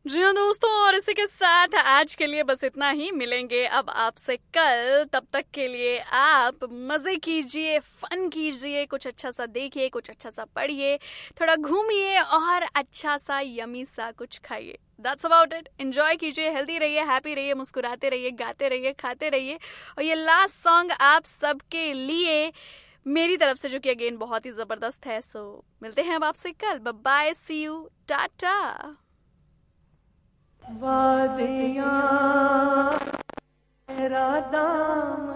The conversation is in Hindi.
जी हाँ दोस्तों, और इसी के साथ आज के लिए बस इतना ही। मिलेंगे अब आपसे कल। तब तक के लिए आप मजे कीजिए, फन कीजिए, कुछ अच्छा सा देखिए, कुछ अच्छा सा पढ़िए, थोड़ा घूमिए और अच्छा सा यमी सा कुछ खाइए। That's about it. एंजॉय कीजिए, हेल्दी रहिए, हैप्पी रहिए, मुस्कुराते रहिए, गाते रहिए, खाते रहिए। और ये लास्ट सॉन्ग आप सबके लिए मेरी तरफ से, जो कि अगेन बहुत ही जबरदस्त है। सो मिलते हैं अब आपसे कल। Bye bye, C you, Tata. वादियाँ मेरा दामन